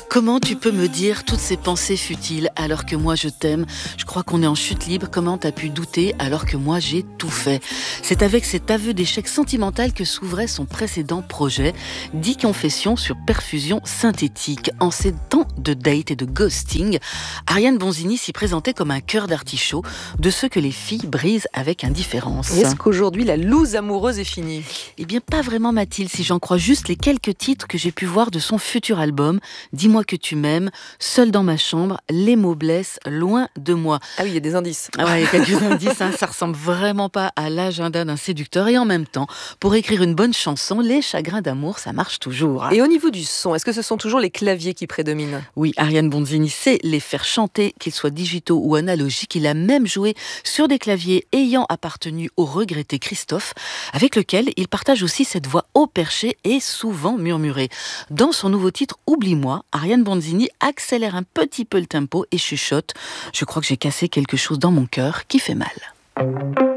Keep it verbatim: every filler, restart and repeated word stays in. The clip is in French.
Comment tu peux me dire toutes ces pensées futiles alors que moi je t'aime? Je crois qu'on est en chute libre. Comment t'as pu douter alors que moi j'ai tout fait? C'est avec cet aveu d'échec sentimental que s'ouvrait son précédent projet, dix confessions sur perfusion synthétique. En ces temps de date et de ghosting, Ariane Bonzini s'y présentait comme un cœur d'artichaut de ceux que les filles brisent avec indifférence. Est-ce qu'aujourd'hui la loose amoureuse est finie? Eh bien pas vraiment Mathilde, si j'en crois juste les quelques titres que j'ai pu voir de son futur album. Dis-moi que tu m'aimes, seul dans ma chambre, les mots blessent, loin de moi. Ah oui, il y a des indices. Ah ouais, il y a quelques indices, hein, ça ressemble vraiment pas à l'agenda d'un séducteur. Et en même temps, pour écrire une bonne chanson, les chagrins d'amour, ça marche toujours. Hein. Et au niveau du son, est-ce que ce sont toujours les claviers qui prédominent? Oui, Ariane Bonzini sait les faire chanter, qu'ils soient digitaux ou analogiques. Il a même joué sur des claviers ayant appartenu au regretté Christophe, avec lequel il partage aussi cette voix haut perchée et souvent murmurée. Dans son nouveau titre « Oublie-moi », Ariane Bonzini accélère un petit peu le tempo et chuchote « Je crois que j'ai cassé quelque chose dans mon cœur qui fait mal ».